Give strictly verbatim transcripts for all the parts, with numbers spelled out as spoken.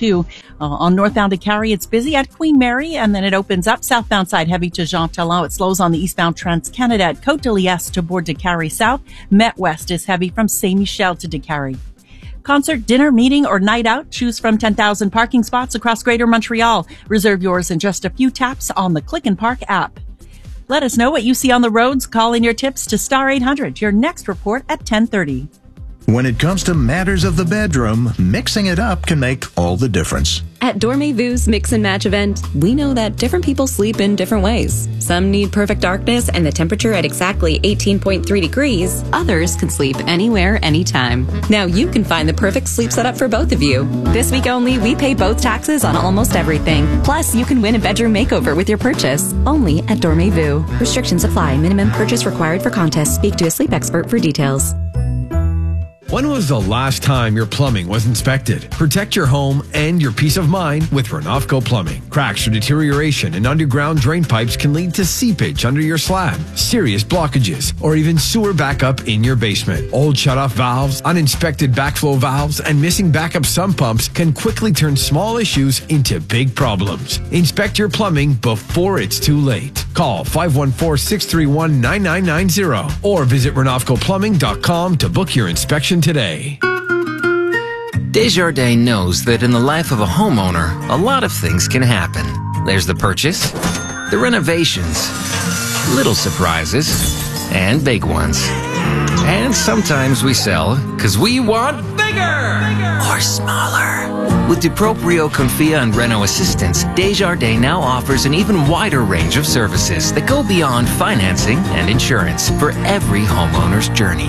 too. Uh, on northbound to Cary, it's busy at Queen Mary, and then it opens up southbound side heavy to Jean Talon. It slows on the eastbound Trans-Canada at Côte de Liesse to board to Cary South. Met West is heavy from Saint-Michel to Décarie. Concert, dinner, meeting, or night out, choose from ten thousand parking spots across Greater Montreal. Reserve yours in just a few taps on the Click and Park app. Let us know what you see on the roads. Call in your tips to Star eight hundred. Your next report at ten thirty. When it comes to matters of the bedroom, mixing it up can make all the difference. At Dormez-Vu's Mix and Match event, we know that different people sleep in different ways. Some need perfect darkness and the temperature at exactly eighteen point three degrees. Others can sleep anywhere, anytime. Now you can find the perfect sleep setup for both of you. This week only, we pay both taxes on almost everything. Plus, you can win a bedroom makeover with your purchase. Only at Dormez-Vu. Restrictions apply. Minimum purchase required for contest. Speak to a sleep expert for details. When was the last time your plumbing was inspected? Protect your home and your peace of mind with Renofco Plumbing. Cracks or deterioration in underground drain pipes can lead to seepage under your slab, serious blockages, or even sewer backup in your basement. Old shutoff valves, uninspected backflow valves, and missing backup sump pumps can quickly turn small issues into big problems. Inspect your plumbing before it's too late. Call five one four, six three one, nine nine nine zero or visit renofco plumbing dot com to book your inspection today. Desjardins knows that in the life of a homeowner, a lot of things can happen. There's the purchase, the renovations, little surprises, and big ones. And sometimes we sell because we want bigger, bigger or smaller. With DuProprio, Confia, and Reno Assistance, Desjardins now offers an even wider range of services that go beyond financing and insurance for every homeowner's journey.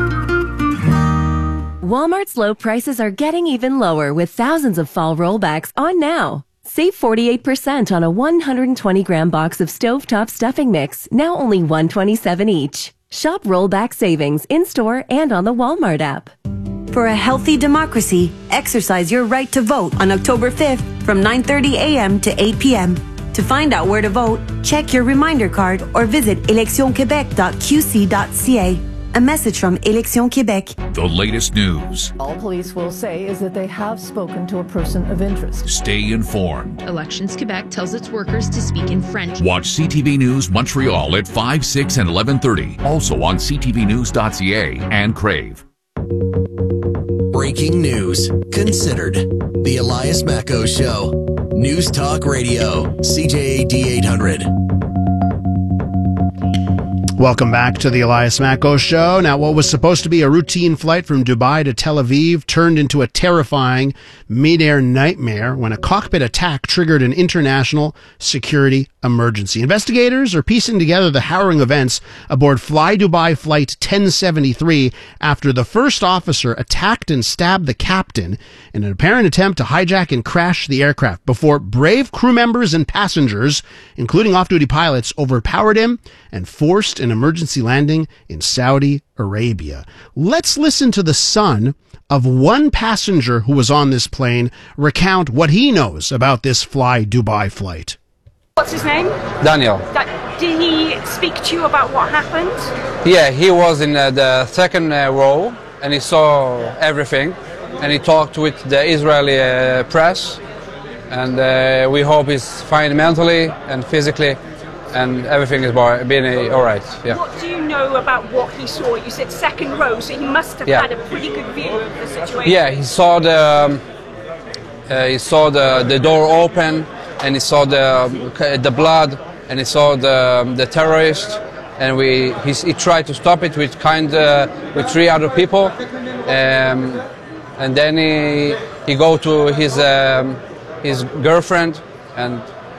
Walmart's low prices are getting even lower with thousands of fall rollbacks on now. Save forty-eight percent on a one hundred twenty gram box of stovetop stuffing mix, now only one dollar and twenty-seven cents each. Shop rollback savings in-store and on the Walmart app. For a healthy democracy, exercise your right to vote on October fifth from nine thirty a.m. to eight p.m. To find out where to vote, check your reminder card or visit elections quebec dot q c dot c a. A message from Élections Québec. The latest news. All police will say is that they have spoken to a person of interest. Stay informed. Elections Quebec tells its workers to speak in French. Watch C T V News Montreal at five, six, and eleven thirty. Also on c t v news dot c a and Crave. Breaking news. Considered. The Elias Macko Show. News Talk Radio. C J A D eight hundred. Welcome back to the Elias Macko Show. Now, what was supposed to be a routine flight from Dubai to Tel Aviv turned into a terrifying mid-air nightmare when a cockpit attack triggered an international security emergency. Investigators are piecing together the harrowing events aboard Fly Dubai Flight ten seventy-three after the first officer attacked and stabbed the captain in an apparent attempt to hijack and crash the aircraft before brave crew members and passengers, including off-duty pilots, overpowered him and forced an emergency landing in Saudi Arabia. Let's listen to the son of one passenger who was on this plane recount what he knows about this Fly Dubai flight. What's his name? Daniel. Da- did he speak to you about what happened? Yeah, he was in uh, the second uh, row and he saw everything and he talked with the Israeli uh, press and uh, we hope he's fine mentally and physically and everything is being all right. Yeah. What do you know about what he saw? You said second row, so he must have yeah. had a pretty good view of the situation. Yeah, he saw the um, uh, he saw the the door open, and he saw the the blood, and he saw the the terrorist, and we he, he tried to stop it with kind uh, with three other people, um, and then he he go to his um, his girlfriend and.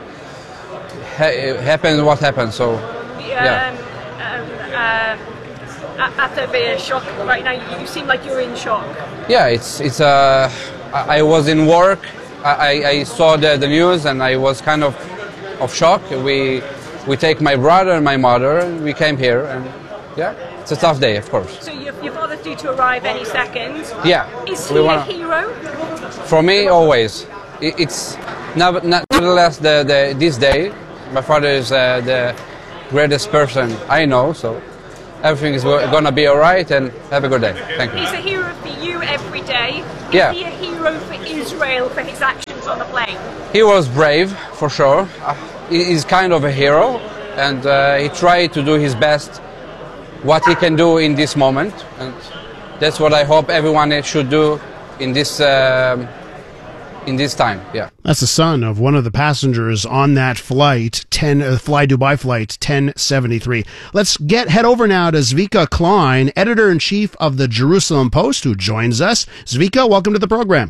Happened what happened, so yeah. Um, um, uh, after the shock right now, you, you seem like you're in shock. Yeah, it's it's uh, I, I was in work, I, I saw the, the news and I was kind of of shock. We we take my brother and my mother and we came here and yeah, it's a tough day, of course. So your, your father's due to arrive any second. Yeah. Is he wanna, a hero? For me, always. It, it's nevertheless the, the this day. My father is uh, the greatest person I know, so everything is going to be all right, and have a good day. Thank you. He's a hero for you every day. Is yeah. he a hero for Israel for his actions was on the plane? He was brave, for sure. Uh, he- he's kind of a hero, and uh, he tried to do his best, what he can do in this moment, and that's what I hope everyone should do in this um in this time. Yeah. That's the son of one of the passengers on that flight, ten uh, Fly Dubai flight ten seventy-three. Let's get head over now to Zvika Klein, editor-in-chief of the Jerusalem Post, who joins us. Zvika, welcome to the program.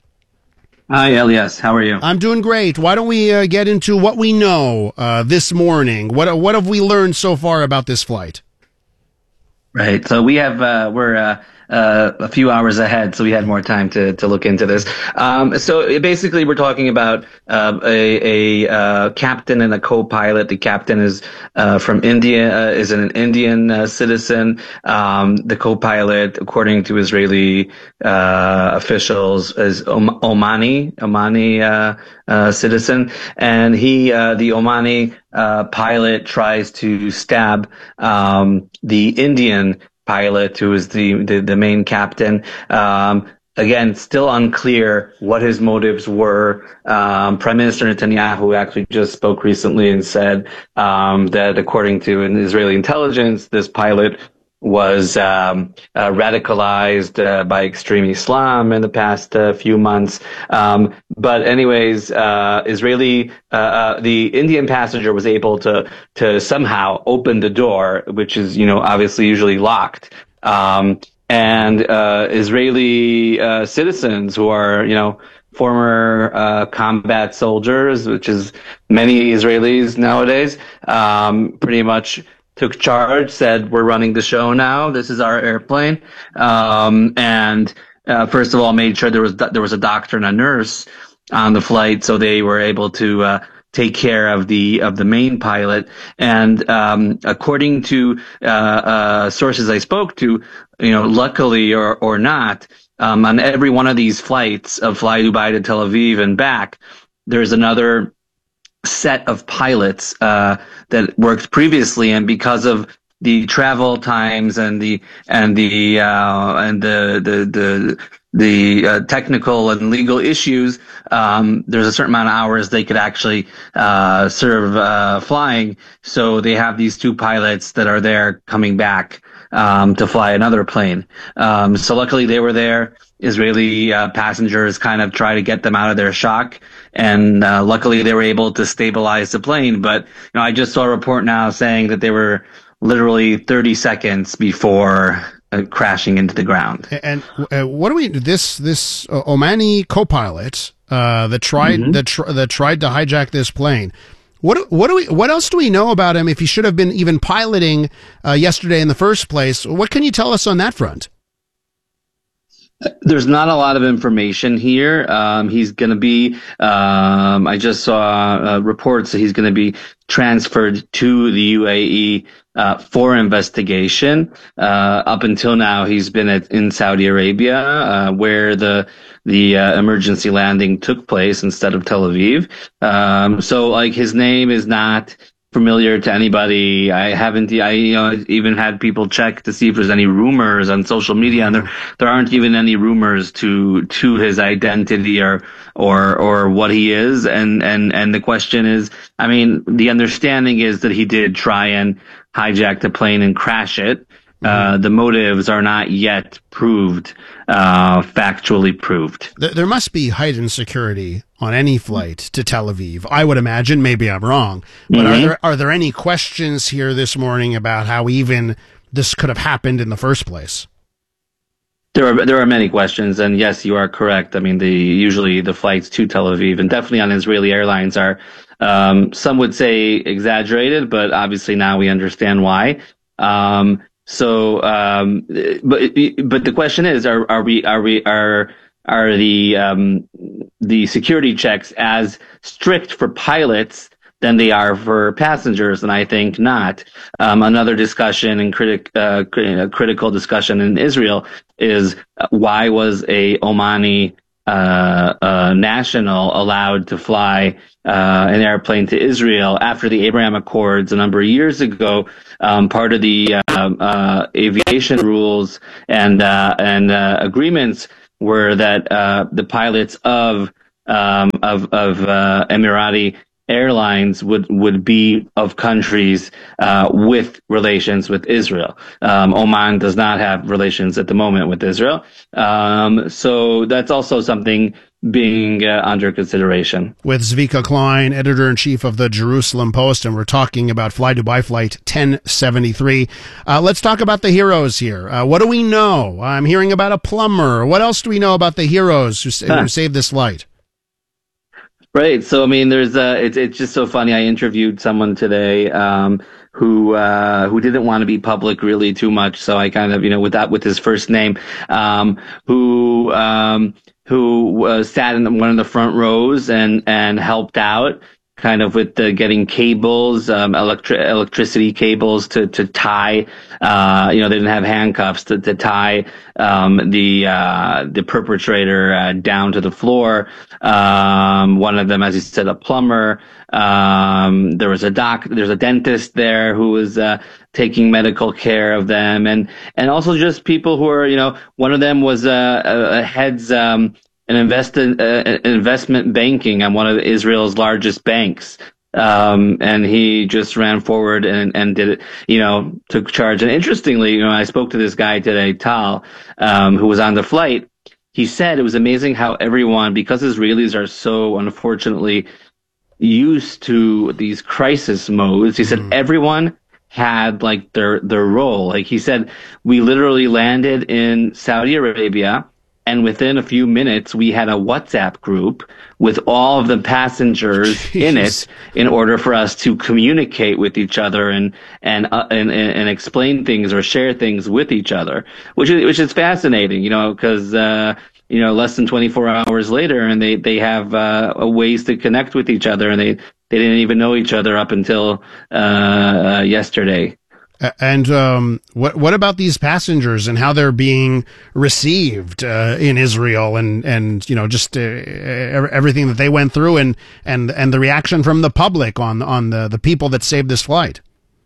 Hi, Elias. How are you? I'm doing great. Why don't we uh, get into what we know uh, this morning? What what have we learned so far about this flight? Right. So we have, uh, we're, uh, uh, a few hours ahead, so we had more time to, to look into this. Um, so it, basically we're talking about, uh, a, a, uh, captain and a co-pilot. The captain is, uh, from India, uh, is an Indian, uh, citizen. Um, the co-pilot, according to Israeli, uh, officials, is Om- Omani, Omani, uh, uh, citizen. And he, uh, the Omani, uh, pilot tries to stab, um, the Indian pilot, who is the, the, the main captain. Um, again, still unclear what his motives were. Um, Prime Minister Netanyahu actually just spoke recently and said, um, that according to an Israeli intelligence, this pilot was um, uh, radicalized uh, by extreme Islam in the past uh, few months. Um, but anyways, uh, Israeli, uh, uh, the Indian passenger was able to to somehow open the door, which is, you know, obviously usually locked. Um, and uh, Israeli uh, citizens who are, you know, former uh, combat soldiers, which is many Israelis nowadays, um, pretty much took charge, said, we're running the show now. This is our airplane. Um, and, uh, first of all, made sure there was, there was a doctor and a nurse on the flight. So they were able to, uh, take care of the, of the main pilot. And, um, according to, uh, uh, sources I spoke to, you know, luckily or, or not, um, on every one of these flights of Fly Dubai to Tel Aviv and back, there's another set of pilots uh that worked previously, and because of the travel times and the and the uh and the the the the uh, technical and legal issues, um there's a certain amount of hours they could actually uh serve uh flying. So they have these two pilots that are there coming back um to fly another plane. Um so luckily they were there. Israeli uh, passengers kind of try to get them out of their shock, and uh, luckily they were able to stabilize the plane. But you know, I just saw a report now saying that they were literally thirty seconds before uh, crashing into the ground. And uh, what do we this this uh, Omani co-pilot uh, that tried mm-hmm. that tr- that tried to hijack this plane? What what do we what else do we know about him if he should have been even piloting uh, yesterday in the first place? What can you tell us on that front? There's not a lot of information here. Um, he's going to be, um, I just saw uh, reports that he's going to be transferred to the U A E uh, for investigation. Uh, up until now, he's been at, in Saudi Arabia, uh, where the the uh, emergency landing took place instead of Tel Aviv. Um, so, like, his name is not familiar to anybody. I haven't, I you know, even had people check to see if there's any rumors on social media, and there there aren't even any rumors to to his identity or or or what he is. And and and the question is, I mean, the understanding is that he did try and hijack the plane and crash it. Uh, the motives are not yet proved, uh, factually proved. There, there must be heightened security on any flight to Tel Aviv, I would imagine. Maybe I'm wrong, but mm-hmm. are there are there any questions here this morning about how even this could have happened in the first place? There are there are many questions, and yes, you are correct. I mean, the usually the flights to Tel Aviv and definitely on Israeli airlines are, um, some would say exaggerated, but obviously now we understand why. Um, So, um, but but the question is, are are we are we are are the um, the security checks as strict for pilots than they are for passengers? And I think not. Um, another discussion and critic uh, critical discussion in Israel is why was a Omani uh, uh, national allowed to fly uh, an airplane to Israel after the Abraham Accords a number of years ago? Um, part of the uh, uh, aviation rules and uh, and uh, agreements were that uh, the pilots of um, of of uh, Emirati airlines would would be of countries uh, with relations with Israel. Um, Oman does not have relations at the moment with Israel, um, so that's also something being uh, under consideration. With Zvika Klein, editor-in-chief of the Jerusalem Post, and we're talking about Fly Dubai Flight ten seventy-three. Uh, let's talk about the heroes here. Uh, what do we know? I'm hearing about a plumber. What else do we know about the heroes who, Huh. who saved this flight? Right. So, I mean, there's uh, it's it's just so funny. I interviewed someone today um, who uh, who didn't want to be public really too much. So I kind of, you know, with that, with his first name, um, who um, who uh, sat in one of the front rows and and helped out, kind of with the getting cables, um, electri- electricity cables to to tie. Uh, you know, they didn't have handcuffs to to tie um, the uh, the perpetrator uh, down to the floor. Um, one of them, as you said, a plumber. Um, there was a doc. There's a dentist there who was uh, taking medical care of them, and and also just people who are, you know, one of them was uh, a, a heads um, an invest uh, investment banking on one of Israel's largest banks. Um, and he just ran forward and, and did it, you know, took charge. And interestingly, you know, I spoke to this guy today, Tal, um, who was on the flight. He said it was amazing how everyone, because Israelis are so unfortunately used to these crisis modes, he said mm. everyone had like their, their role. Like he said, we literally landed in Saudi Arabia, and within a few minutes, we had a WhatsApp group with all of the passengers Jeez. in it in order for us to communicate with each other and and, uh, and and explain things or share things with each other, which is which is fascinating, you know, because uh, you know, less than twenty-four hours later, and they they have uh, ways to connect with each other, and they they didn't even know each other up until uh, uh, yesterday. And um, what what about these passengers and how they're being received uh, in Israel, and, and you know, just uh, everything that they went through, and, and, and the reaction from the public on on the, the people that saved this flight?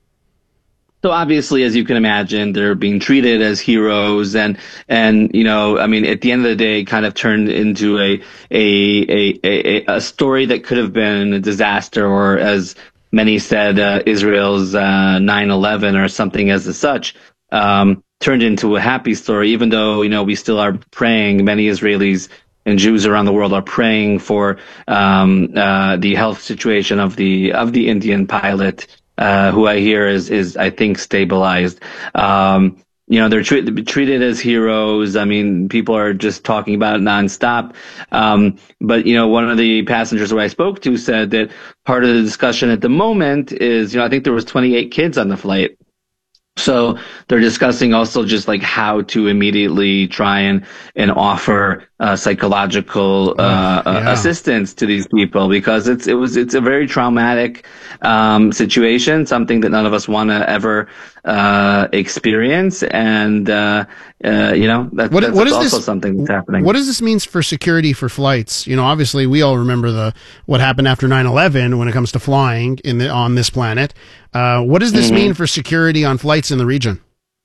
So obviously, as you can imagine, they're being treated as heroes, and and you know, I mean, at the end of the day, it kind of turned into a a a a, a story that could have been a disaster, or as many said, uh, Israel's uh, nine eleven or something as such, um, turned into a happy story, even though, you know, we still are praying. Many Israelis and Jews around the world are praying for um, uh, the health situation of the of the Indian pilot, uh, who I hear is, is I think, stabilized. Um, you know, they're tre- treated as heroes. I mean, people are just talking about it nonstop. Um, but, you know, one of the passengers who I spoke to said that part of the discussion at the moment is, you know, I think there was twenty-eight kids on the flight. So they're discussing also just like how to immediately try and, and offer uh, psychological uh, yeah. uh, assistance to these people, because it's it was it's a very traumatic um, situation, something that none of us want to ever uh, experience, and uh, uh, you know that, what, that's what is also this, something that's happening. What does this mean for security for flights? You know, obviously we all remember the what happened after nine eleven when it comes to flying in the on this planet. Uh, what does this mm-hmm. mean for security on flights in the region?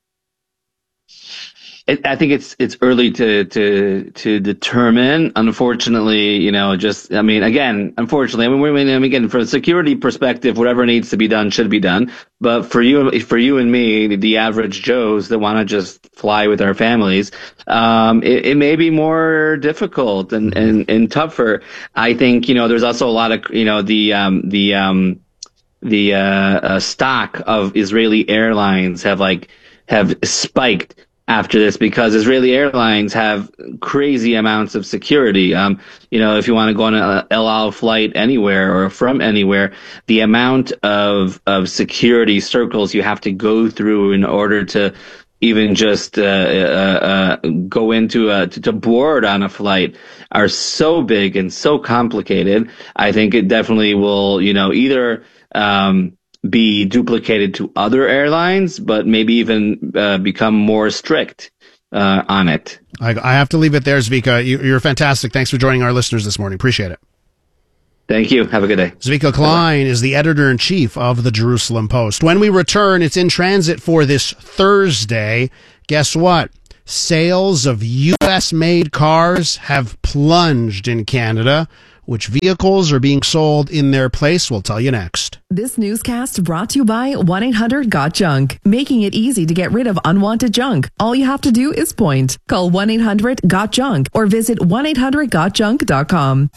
It, I think it's it's early to to to determine. Unfortunately, you know, just I mean, again, unfortunately, I mean, we're, I mean, again, from a security perspective, whatever needs to be done should be done. But for you, for you and me, the average Joes that want to just fly with our families, um, it, it may be more difficult and, and and tougher. I think, you know, there's also a lot of, you know, the um the um the uh, uh stock of Israeli airlines have like have spiked after this, because Israeli airlines have crazy amounts of security. Um, you know, if you want to go on a El Al flight anywhere or from anywhere, the amount of, of security circles you have to go through in order to even just uh, uh, uh go into a to, to board on a flight are so big and so complicated. I think it definitely will, you know, either um be duplicated to other airlines, but maybe even uh, become more strict uh, on it. I, I have to leave it there, Zvika. You, you're fantastic. Thanks for joining our listeners this morning. Appreciate it. Thank you. Have a good day. Zvika Klein Bye-bye. is the editor-in-chief of the Jerusalem Post. When we return, it's in transit for this Thursday. Guess what? Sales of U S-made cars have plunged in Canada. Which vehicles are being sold in their place? We'll tell you next. This newscast brought to you by one eight hundred got junk, making it easy to get rid of unwanted junk. All you have to do is point. Call one eight hundred got junk or visit one eight hundred got junk dot com.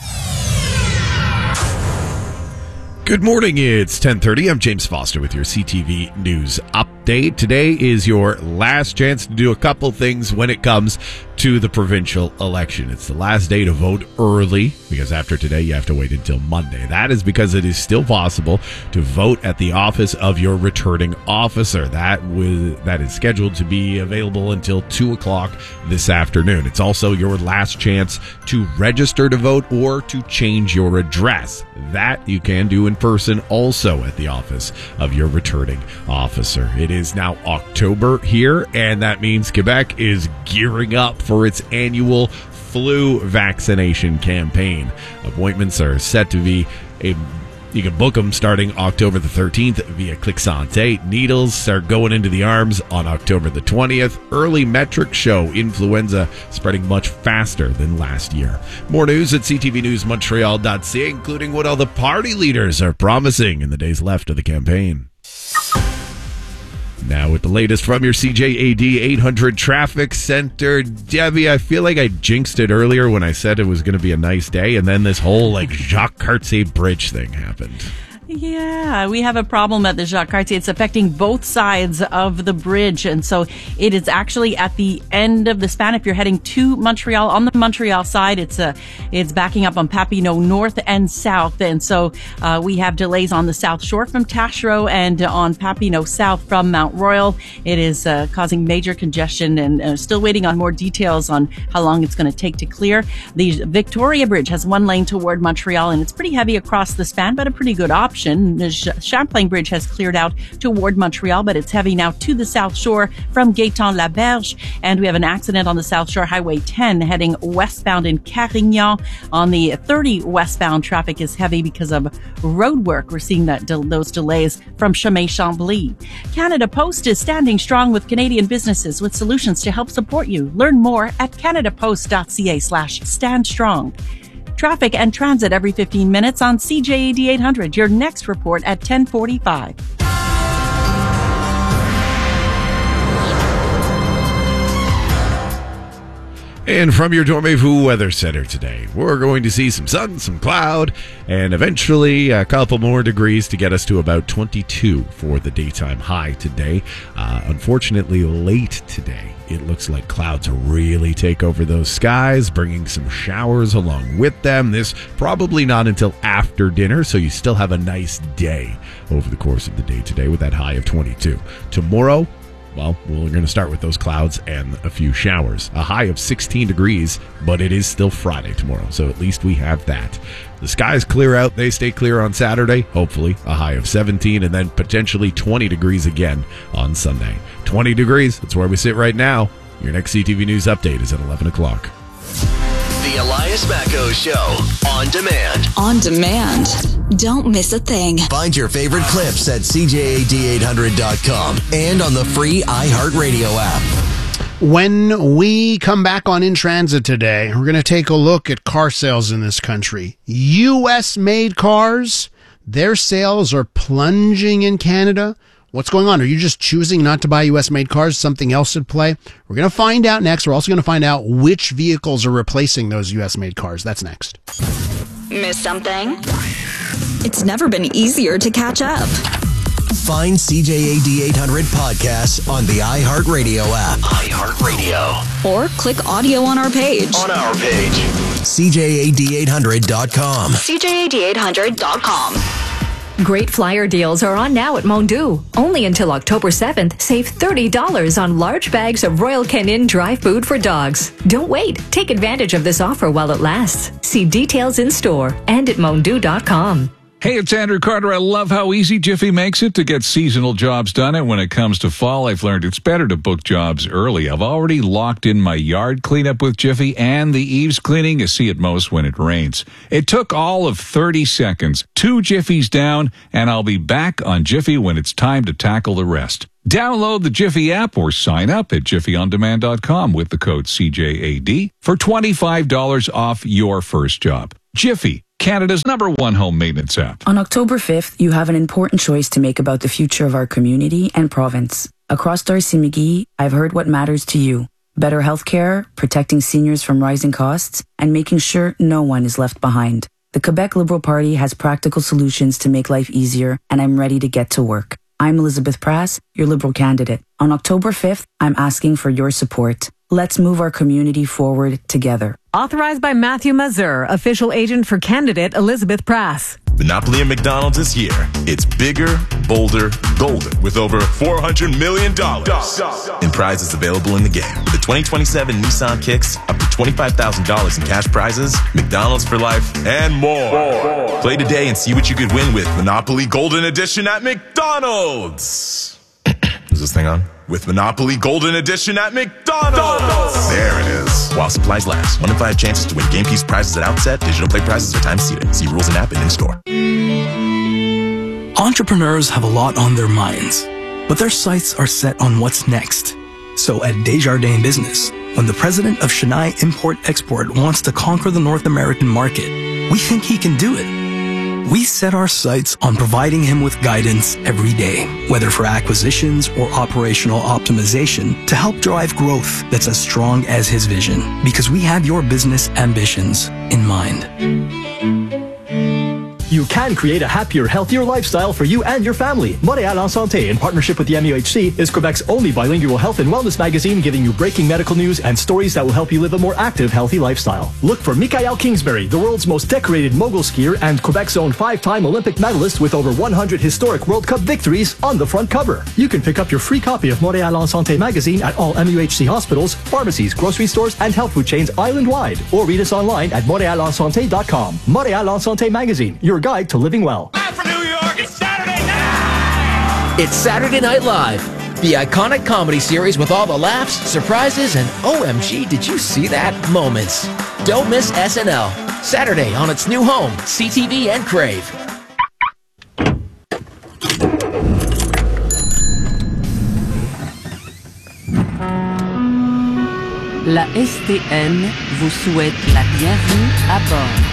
Good morning, it's ten thirty. I'm James Foster with your C T V News Update. Today is your last chance to do a couple things when it comes to the provincial election. It's the last day to vote early, because after today you have to wait until Monday. That is because it is still possible to vote at the office of your returning officer. That was, that is scheduled to be available until two o'clock this afternoon. It's also your last chance to register to vote or to change your address. That you can do in person also at the office of your returning officer. It is now October here, and that means Quebec is gearing up for its annual flu vaccination campaign. Appointments are set to be a You can book them starting October the thirteenth via Click Santé. Needles start going into the arms on October the twentieth. Early metrics show influenza spreading much faster than last year. More news at c t v news montreal dot c a, including what all the party leaders are promising in the days left of the campaign. Now with the latest from your C J A D eight hundred Traffic Center. Debbie, I feel like I jinxed it earlier when I said it was going to be a nice day, and then this whole like Jacques Cartier Bridge thing happened. Yeah, we have a problem at the Jacques Cartier. It's affecting both sides of the bridge. And so it is actually at the end of the span. If you're heading to Montreal, on the Montreal side, it's uh, it's backing up on Papineau north and south. And so uh, we have delays on the South Shore from Taschereau and on Papineau south from Mount Royal. It is uh, causing major congestion, and uh, still waiting on more details on how long it's going to take to clear. The Victoria Bridge has one lane toward Montreal, and it's pretty heavy across the span, but a pretty good option. The Champlain Bridge has cleared out toward Montreal, but it's heavy now to the South Shore from Gaétan-Laberge. And we have an accident on the South Shore Highway ten heading westbound in Carignan. On the thirty westbound, traffic is heavy because of road work. We're seeing that de- those delays from Chemin Chambly. Canada Post is standing strong with Canadian businesses with solutions to help support you. Learn more at canadapost dot c a slash stand strong. Traffic and transit every fifteen minutes on C J A D eight hundred. Your next report at ten forty-five. And from your Dormez-vous Weather Center today, we're going to see some sun, some cloud, and eventually a couple more degrees to get us to about twenty-two for the daytime high today. Uh, unfortunately, late today, it looks like clouds really take over those skies, bringing some showers along with them. This probably not until after dinner, so you still have a nice day over the course of the day today with that high of twenty-two. Tomorrow, well, we're going to start with those clouds and a few showers. A high of sixteen degrees, but it is still Friday tomorrow, so at least we have that. The skies clear out. They stay clear on Saturday, hopefully. A high of seventeen, and then potentially twenty degrees again on Sunday. twenty degrees, that's where we sit right now. Your next C T V News update is at eleven o'clock. The Elias Macko Show, on demand. On demand. Don't miss a thing. Find your favorite clips at c j a d eight hundred dot com and on the free iHeartRadio app. When we come back on In Transit today, we're going to take a look at car sales in this country. U S-made cars, their sales are plunging in Canada. What's going on? Are you just choosing not to buy U S-made cars? Something else at play? We're going to find out next. We're also going to find out which vehicles are replacing those U S-made cars. That's next. Miss something? It's never been easier to catch up. Find C J A D eight hundred podcasts on the iHeartRadio app. iHeartRadio. Or click audio on our page. On our page. c j a d eight hundred dot com. c j a d eight hundred dot com. Great flyer deals are on now at Mondu. Only until October seventh, save thirty dollars on large bags of Royal Canin dry food for dogs. Don't wait. Take advantage of this offer while it lasts. See details in store and at mondu dot com. Hey, it's Andrew Carter. I love how easy Jiffy makes it to get seasonal jobs done. And when it comes to fall, I've learned it's better to book jobs early. I've already locked in my yard cleanup with Jiffy and the eaves cleaning you see at most when it rains. It took all of thirty seconds. Two Jiffies down, and I'll be back on Jiffy when it's time to tackle the rest. Download the Jiffy app or sign up at jiffy on demand dot com with the code C J A D for twenty-five dollars off your first job. Jiffy. Canada's number one home maintenance app. On October fifth, you have an important choice to make about the future of our community and province. Across Darcy McGee, I've heard what matters to you. Better healthcare, protecting seniors from rising costs, and making sure no one is left behind. The Quebec Liberal Party has practical solutions to make life easier, and I'm ready to get to work. I'm Elizabeth Prass, your Liberal candidate. On October fifth, I'm asking for your support. Let's move our community forward together. Authorized by Matthew Mazur, official agent for candidate Elizabeth Prass. Monopoly at McDonald's is here. It's bigger, bolder, golden, with over four hundred million dollars in prizes available in the game. With the twenty twenty-seven Nissan Kicks, up to twenty-five thousand dollars in cash prizes, McDonald's for life, and more. more. Play today and see what you could win with Monopoly Golden Edition at McDonald's. Is this thing on? With Monopoly Golden Edition at McDonald's. There it is. While supplies last. One in five chances to win game piece prizes at outset. Digital play prizes are time seated. See rules and app and in store. Entrepreneurs have a lot on their minds, but their sights are set on what's next. So at Desjardins Business, when the president of Chennai Import-Export wants to conquer the North American market, we think he can do it. We set our sights on providing him with guidance every day, whether for acquisitions or operational optimization, to help drive growth that's as strong as his vision, because we have your business ambitions in mind. You can create a happier, healthier lifestyle for you and your family. Montréal en Santé, in partnership with the M U H C, is Quebec's only bilingual health and wellness magazine, giving you breaking medical news and stories that will help you live a more active, healthy lifestyle. Look for Michael Kingsbury, the world's most decorated mogul skier and Quebec's own five-time Olympic medalist with over one hundred historic World Cup victories, on the front cover. You can pick up your free copy of Montréal en Santé magazine at all M U H C hospitals, pharmacies, grocery stores, and health food chains island-wide, or read us online at montreal en santé dot com. Montréal en Santé magazine, your guide to living well. Live from New York, it's Saturday night! It's Saturday Night Live, the iconic comedy series with all the laughs, surprises, and O M G, did you see that moments. Don't miss S N L, Saturday on its new home, C T V and Crave. La S T N vous souhaite la bienvenue à bord.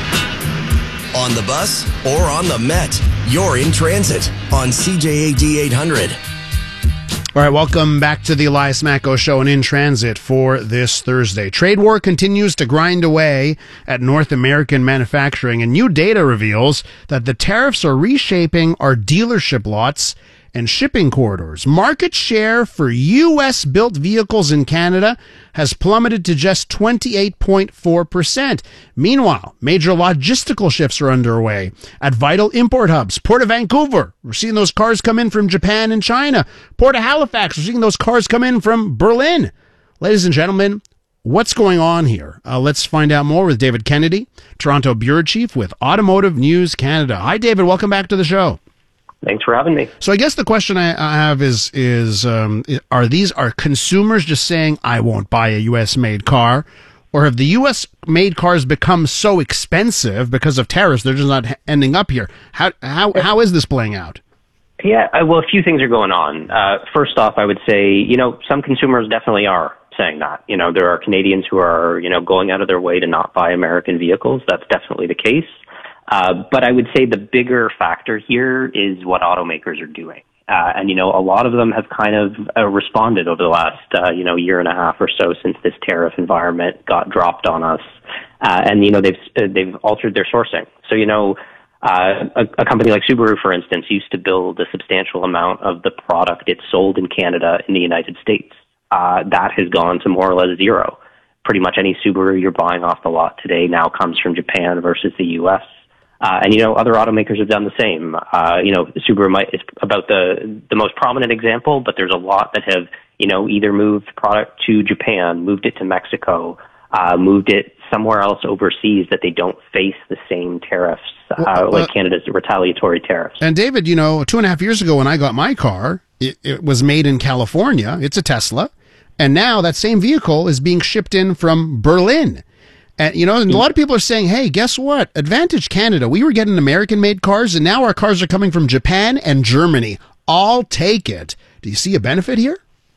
On the bus or on the Met, you're in transit on C J A D eight hundred. All right, welcome back to the Elias Macko Show and In Transit for this Thursday. Trade war continues to grind away at North American manufacturing, and new data reveals that the tariffs are reshaping our dealership lots and shipping corridors. Market share for U S-built vehicles in Canada has plummeted to just twenty-eight point four percent. Meanwhile, major logistical shifts are underway at vital import hubs. Port of Vancouver, we're seeing those cars come in from Japan and China. Port of Halifax, we're seeing those cars come in from Berlin. Ladies and gentlemen, what's going on here? Uh, let's find out more with David Kennedy, Toronto Bureau Chief with Automotive News Canada. Hi, David. Welcome back to the show. Thanks for having me. So I guess the question I, I have is, is um, are these, are consumers just saying, I won't buy a U S-made car? Or have the U S-made cars become so expensive because of tariffs, they're just not ending up here? How how how is this playing out? Yeah, well, a few things are going on. Uh, first off, I would say, you know, some consumers definitely are saying that. You know, there are Canadians who are, you know, going out of their way to not buy American vehicles. That's definitely the case. Uh, but I would say the bigger factor here is what automakers are doing. Uh, and, you know, a lot of them have kind of uh, responded over the last, uh, you know, year and a half or so since this tariff environment got dropped on us. Uh, and, you know, they've, uh, they've altered their sourcing. So, you know, uh, a, a company like Subaru, for instance, used to build a substantial amount of the product it sold in Canada in the United States. Uh, that has gone to more or less zero. Pretty much any Subaru you're buying off the lot today now comes from Japan versus the U S. Uh, and, you know, other automakers have done the same. Uh, you know, Subaru might, is about the, the most prominent example, but there's a lot that have, you know, either moved product to Japan, moved it to Mexico, uh, moved it somewhere else overseas that they don't face the same tariffs, uh, well, like uh, Canada's retaliatory tariffs. And David, you know, two and a half years ago when I got my car, it, it was made in California. It's a Tesla. And now that same vehicle is being shipped in from Berlin. And, you know, and a lot of people are saying, hey, guess what? Advantage Canada. We were getting American-made cars, and now our cars are coming from Japan and Germany. I'll take it. Do you see a benefit here?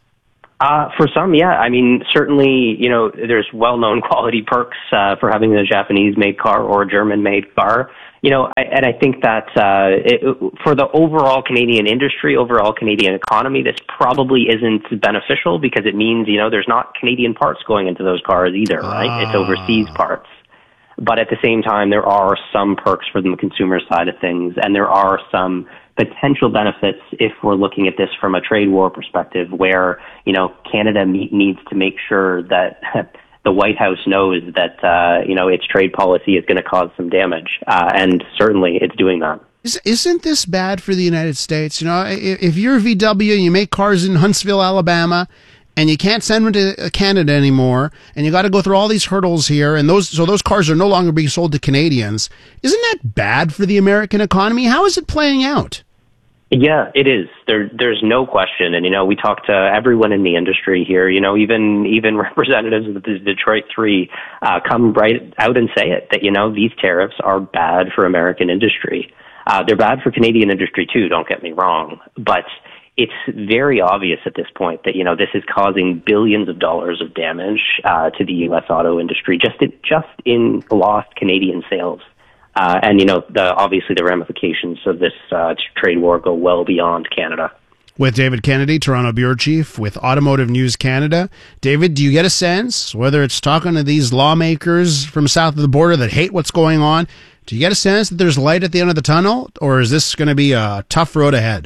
Uh, for some, yeah. I mean, certainly, you know, there's well-known quality perks uh, for having a Japanese-made car or a German-made car. You know, I, and I think that uh, it, for the overall Canadian industry, overall Canadian economy, this probably isn't beneficial because it means, you know, there's not Canadian parts going into those cars either, right? Ah. It's overseas parts. But at the same time, there are some perks for the consumer side of things, and there are some potential benefits if we're looking at this from a trade war perspective where, you know, Canada me- needs to make sure that the White House knows that, uh, you know, its trade policy is going to cause some damage. Uh, and certainly it's doing that. Is, isn't this bad for the United States? You know, if, if you're V W, you make cars in Huntsville, Alabama, and you can't send them to Canada anymore, and you got to go through all these hurdles here, and those so those cars are no longer being sold to Canadians. Isn't that bad for the American economy? How is it playing out? Yeah, it is. There, there's no question. And, you know, we talk to everyone in the industry here, you know, even, even representatives of the Detroit Three, uh, come right out and say it, that, you know, these tariffs are bad for American industry. Uh, they're bad for Canadian industry too, don't get me wrong. But it's very obvious at this point that, you know, this is causing billions of dollars of damage, uh, to the U S auto industry, just in, just in lost Canadian sales. Uh, and, you know, the, obviously the ramifications of this uh, trade war go well beyond Canada. With David Kennedy, Toronto Bureau Chief with Automotive News Canada. David, do you get a sense, whether it's talking to these lawmakers from south of the border that hate what's going on, do you get a sense that there's light at the end of the tunnel, or is this going to be a tough road ahead?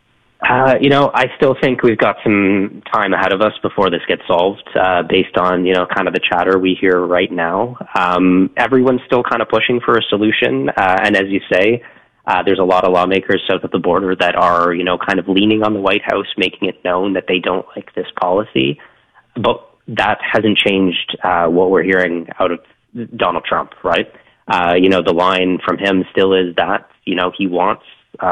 Uh, you know, I still think we've got some time ahead of us before this gets solved, uh, based on, you know, kind of the chatter we hear right now. Um, everyone's still kind of pushing for a solution. Uh, and as you say, uh, there's a lot of lawmakers south of the border that are, you know, kind of leaning on the White House, making it known that they don't like this policy. But that hasn't changed, uh, what we're hearing out of Donald Trump, right? Uh, you know, the line from him still is that, you know, he wants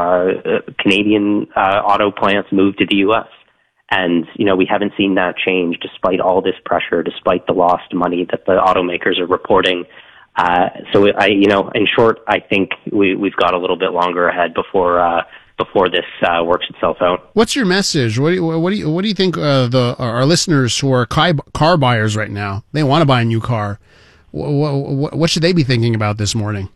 Uh, Canadian uh, auto plants move to the U S. And, you know, we haven't seen that change despite all this pressure, despite the lost money that the automakers are reporting. Uh, so, I, you know, in short, I think we, we've got a little bit longer ahead before uh, before this uh, works itself out. What's your message? What do you, what do you, what do you think uh, the our listeners who are car buyers right now, they want to buy a new car, what, what should they be thinking about this morning?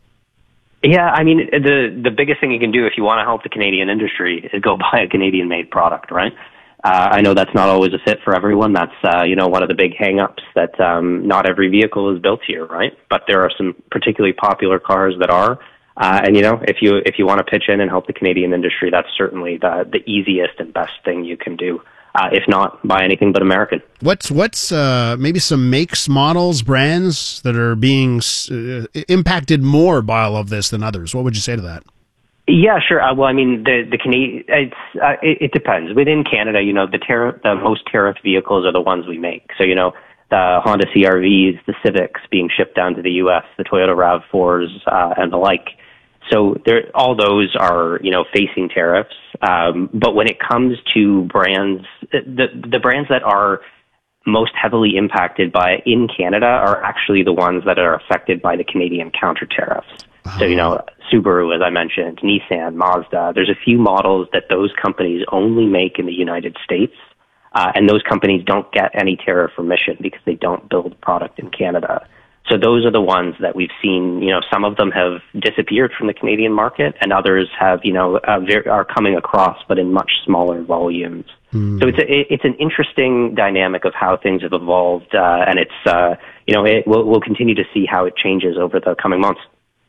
Yeah, I mean, the the biggest thing you can do if you want to help the Canadian industry is go buy a Canadian-made product, right? Uh, I know that's not always a fit for everyone. That's, uh, you know, one of the big hang-ups that um, not every vehicle is built here, right? But there are some particularly popular cars that are. Uh, and, you know, if you if you want to pitch in and help the Canadian industry, that's certainly the, the easiest and best thing you can do. Uh, if not, buy anything but American. What's what's uh, maybe some makes, models, brands that are being uh, impacted more by all of this than others? What would you say to that? Yeah, sure. Uh, well, I mean, the the Canadian, it's uh, it, it depends. Within Canada, you know, the tariff, the most tariff vehicles are the ones we make. So, you know, the Honda C R Vs, the Civics being shipped down to the U S, the Toyota RAV fours, uh, and the like. So there, all those are, you know, facing tariffs. Um, but when it comes to brands, the the brands that are most heavily impacted by in Canada are actually the ones that are affected by the Canadian counter tariffs. Uh-huh. So, you know, Subaru, as I mentioned, Nissan, Mazda, there's a few models that those companies only make in the United States. Uh, and those companies don't get any tariff remission because they don't build product in Canada. So those are the ones that we've seen, you know, some of them have disappeared from the Canadian market and others have, you know, uh, very, are coming across, but in much smaller volumes. Mm. So it's a, it's an interesting dynamic of how things have evolved. Uh, and it's, uh, you know, it, we'll, we'll continue to see how it changes over the coming months.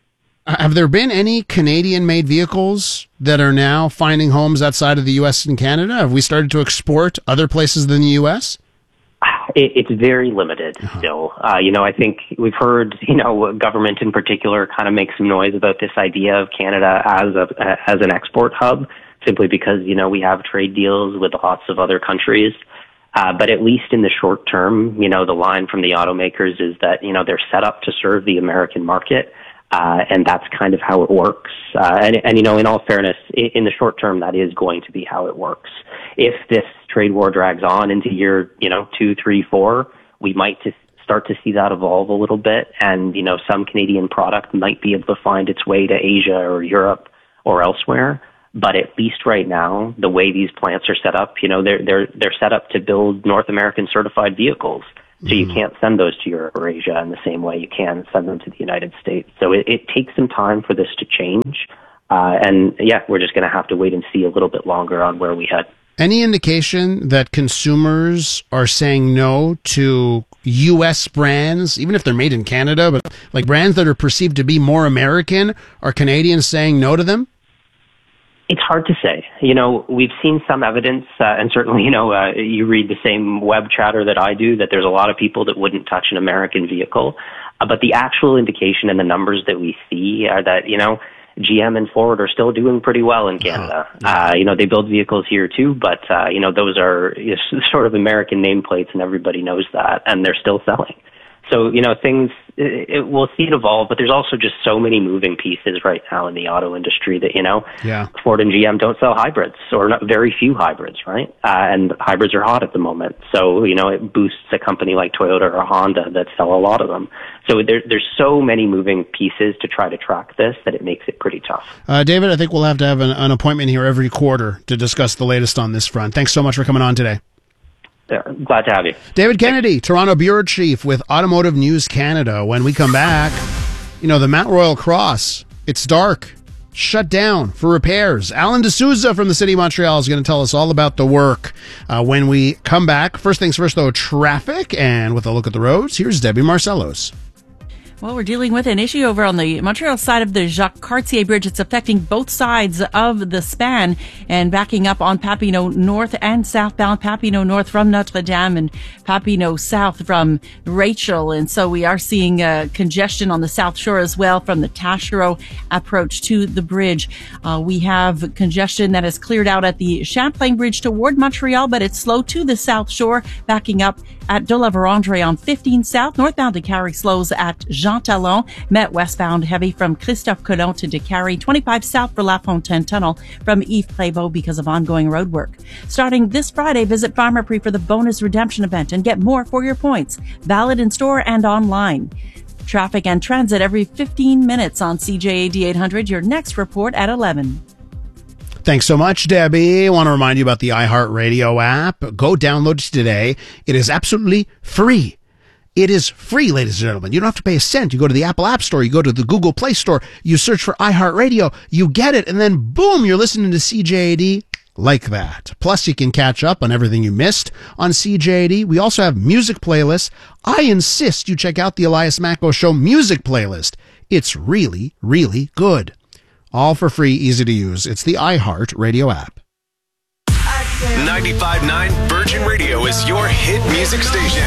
Have there been any Canadian-made vehicles that are now finding homes outside of the U S and Canada? Have we started to export other places than the U S? It, it's very limited uh-huh. still. Uh, you know, I think we've heard, you know, government in particular kind of make some noise about this idea of Canada as a as an export hub, simply because, you know, we have trade deals with lots of other countries. Uh, but at least in the short term, you know, the line from the automakers is that, you know, they're set up to serve the American market. Uh, and that's kind of how it works. Uh, and, and, you know, in all fairness, in, in the short term, that is going to be how it works. If this trade war drags on into year, you know, two, three, four, we might just start to see that evolve a little bit. And, you know, some Canadian product might be able to find its way to Asia or Europe or elsewhere. But at least right now, the way these plants are set up, you know, they're, they're, they're set up to build North American certified vehicles. So you can't send those to Europe or Asia in the same way you can send them to the United States. So it, it takes some time for this to change. Uh, and yeah, we're just going to have to wait and see a little bit longer on where we head. Any indication that consumers are saying no to U S brands, even if they're made in Canada, but like brands that are perceived to be more American, are Canadians saying no to them? It's hard to say. You know, we've seen some evidence, uh, and certainly, you know, uh, you read the same web chatter that I do, that there's a lot of people that wouldn't touch an American vehicle. Uh, but the actual indication and the numbers that we see are that, you know, G M and Ford are still doing pretty well in Canada. Oh, yeah. Uh, you know, they build vehicles here too, but, uh, you know, those are you know, sort of American nameplates and everybody knows that, and they're still selling. So, you know, things, it, it, we'll see it evolve, but there's also just so many moving pieces right now in the auto industry that, you know, yeah. Ford and G M don't sell hybrids, or not, very few hybrids, right? Uh, and hybrids are hot at the moment. So, you know, it boosts a company like Toyota or Honda that sell a lot of them. So there, there's so many moving pieces to try to track this that it makes it pretty tough. Uh, David, I think we'll have to have an, an appointment here every quarter to discuss the latest on this front. Thanks so much for coming on today. Yeah, glad to have you. David Kennedy, Toronto Bureau Chief with Automotive News Canada. When we come back, you know, the Mount Royal Cross, it's dark, shut down for repairs. Alan D'Souza from the City of Montreal is going to tell us all about the work uh, when we come back. First things first, though, traffic. And with a look at the roads, here's Debbie Marcellos. Well, we're dealing with an issue over on the Montreal side of the Jacques Cartier Bridge. It's affecting both sides of the span and backing up on Papineau North and southbound. Papineau North from Notre Dame and Papineau South from Rachel. And so we are seeing uh, congestion on the South Shore as well from the Taschereau approach to the bridge. Uh, we have congestion that is cleared out at the Champlain Bridge toward Montreal, but it's slow to the South Shore, backing up at De La Vérendrye on fifteen South. Northbound to Carrie slows at Jean Talon. Met westbound heavy from Christophe Colomb to DeCarry. twenty-five South for La Fontaine Tunnel from Yves Prévost because of ongoing road work. Starting this Friday, visit Pharmaprix for the bonus redemption event and get more for your points. Valid in store and online. Traffic and transit every fifteen minutes on C J A D eight hundred. Your next report at eleven. Thanks so much, Debbie. I want to remind you about the iHeartRadio app. Go download it today. It is absolutely free. It is free, ladies and gentlemen. You don't have to pay a cent. You go to the Apple App Store, you go to the Google Play Store, you search for iHeartRadio, you get it, and then boom, you're listening to C J A D like that. Plus, you can catch up on everything you missed on C J A D. We also have music playlists. I insist you check out the Elias Macko Show music playlist. It's really, really good. All for free, easy to use. It's the iHeartRadio app. ninety-five point nine Virgin Radio is your hit music station.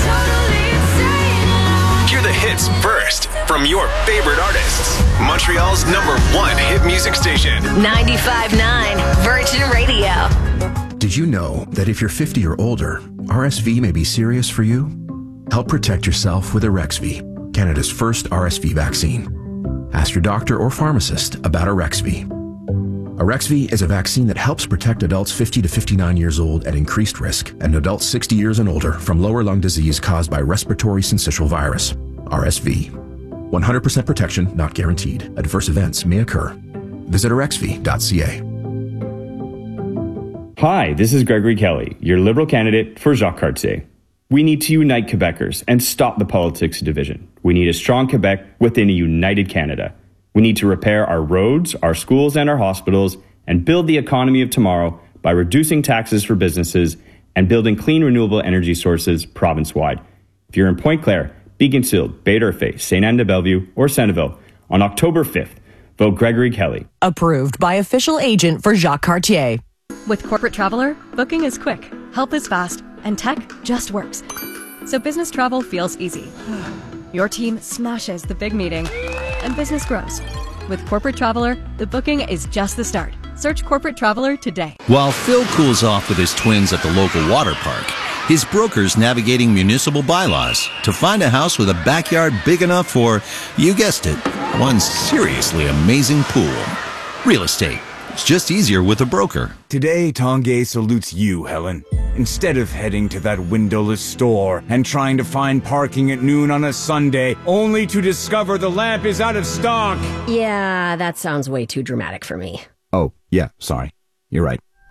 Hear the hits first from your favorite artists. Montreal's number one hit music station. ninety-five point nine Virgin Radio. Did you know that if you're fifty or older, R S V may be serious for you? Help protect yourself with Arexvy, Canada's first R S V vaccine. Ask your doctor or pharmacist about Arexvy. Arexvy is a vaccine that helps protect adults fifty to fifty-nine years old at increased risk and adults sixty years and older from lower lung disease caused by respiratory syncytial virus, R S V. one hundred percent protection not guaranteed. Adverse events may occur. Visit arexvy dot c a. Hi, this is Gregory Kelly, your Liberal candidate for Jacques Cartier. We need to unite Quebecers and stop the politics of division. We need a strong Quebec within a united Canada. We need to repair our roads, our schools, and our hospitals and build the economy of tomorrow by reducing taxes for businesses and building clean renewable energy sources province-wide. If you're in Pointe-Claire, Beaconsfield, Bay-d'Urfé, Sainte-Anne-de-Bellevue, or Centreville, on October fifth, vote Gregory Kelly. Approved by official agent for Jacques Cartier. With Corporate Traveler, booking is quick, help is fast, and tech just works. So business travel feels easy. Your team smashes the big meeting, and business grows. With Corporate Traveler, the booking is just the start. Search Corporate Traveler today. While Phil cools off with his twins at the local water park, his broker's navigating municipal bylaws to find a house with a backyard big enough for, you guessed it, one seriously amazing pool. Real estate. It's just easier with a broker. Today, Tanguay salutes you, Helen. Instead of heading to that windowless store and trying to find parking at noon on a Sunday, only to discover the lamp is out of stock. Yeah, that sounds way too dramatic for me. Oh, yeah, sorry. You're right.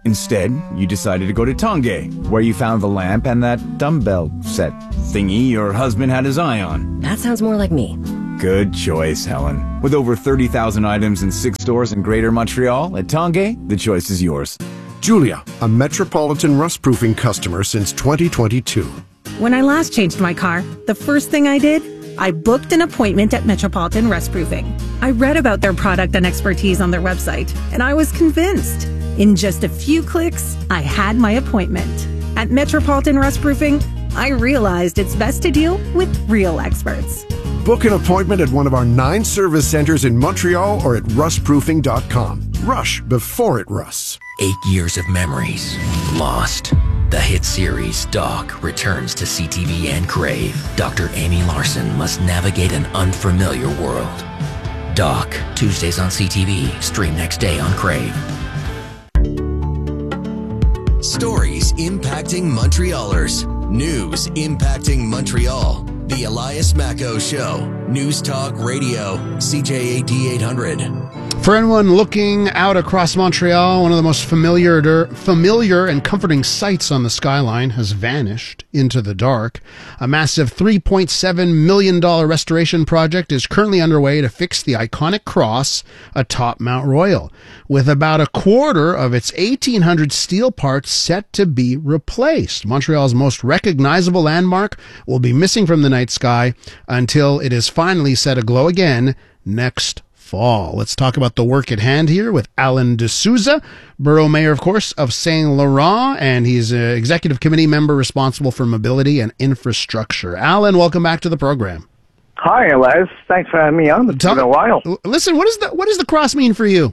Instead, you decided to go to Tonge, where you found the lamp and that dumbbell set thingy your husband had his eye on. That sounds more like me. Good choice, Helen. With over thirty thousand items in six stores in Greater Montreal, at Tonge, the choice is yours. Julia, a Metropolitan rust-proofing customer since twenty twenty-two. When I last changed my car, the first thing I did, I booked an appointment at Metropolitan Rust Proofing. I read about their product and expertise on their website, and I was convinced. In just a few clicks, I had my appointment. At Metropolitan Rust Proofing, I realized it's best to deal with real experts. Book an appointment at one of our nine service centers in Montreal or at rust proofing dot com. Rush before it rusts. Eight years of memories lost. The hit series Doc returns to C T V and Crave. Doctor Amy Larson must navigate an unfamiliar world. Doc, Tuesdays on C T V, stream next day on Crave. Stories impacting Montrealers. News impacting Montreal. The Elias Macco Show. News Talk Radio. C J A D eight hundred. For anyone looking out across Montreal, one of the most familiar, familiar and comforting sights on the skyline has vanished into the dark. A massive three point seven million dollars restoration project is currently underway to fix the iconic cross atop Mount Royal, with about a quarter of its eighteen hundred steel parts set to be replaced. Montreal's most recognizable landmark will be missing from the night sky until it is finally set aglow again next fall. Let's talk about the work at hand here with Alan D'Souza, Borough Mayor, of course, of Saint Laurent, and he's an executive committee member responsible for mobility and infrastructure. Alan, welcome back to the program. Hi, Les. Thanks for having me on. It's been a while. Listen, what, is the, what does the cross mean for you?